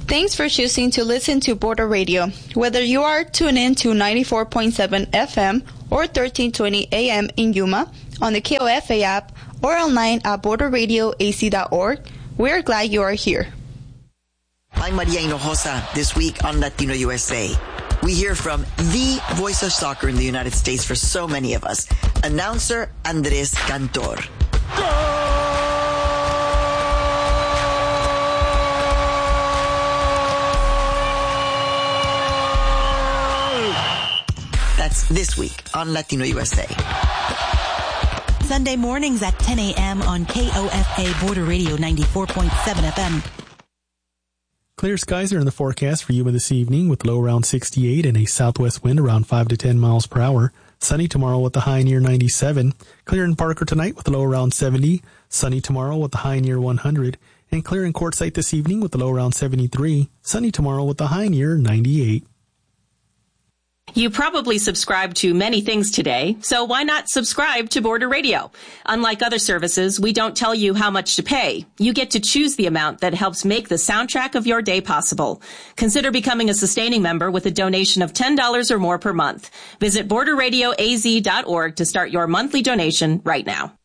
Thanks for choosing to listen to Border Radio. Whether you are tuned in to 94.7 FM or 1320 AM in Yuma, on the KOFA app, or online at borderradioac.org, we're glad you are here. I'm Maria Hinojosa. This week on Latino USA, we hear from the voice of soccer in the United States for so many of us, announcer Andres Cantor. That's this week on Latino USA. Sunday mornings at 10 a.m. on KOFA Border Radio 94.7 FM. Clear skies are in the forecast for Yuma this evening with low around 68 and a southwest wind around 5 to 10 miles per hour. Sunny tomorrow with the high near 97. Clear in Parker tonight with the low around 70. Sunny tomorrow with the high near 100. And clear in Quartzsite this evening with the low around 73. Sunny tomorrow with the high near 98. You probably subscribe to many things today, so why not subscribe to Border Radio? Unlike other services, we don't tell you how much to pay. You get to choose the amount that helps make the soundtrack of your day possible. Consider becoming a sustaining member with a donation of $10 or more per month. Visit borderradioaz.org to start your monthly donation right now.